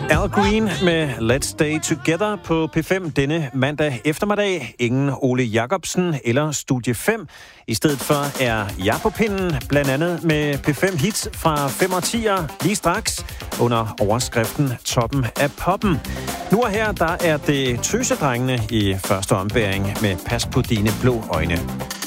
Al Green med Let's Stay Together på P5 denne mandag eftermiddag. Ingen Ole Jacobsen eller Studie 5. I stedet for er jeg på pinden, blandt andet med P5 hits fra 5 og 10'er lige straks under overskriften Toppen af Poppen. Nu og her, der er det tøsedrengene i første ombæring med Pas på dine blå øjne.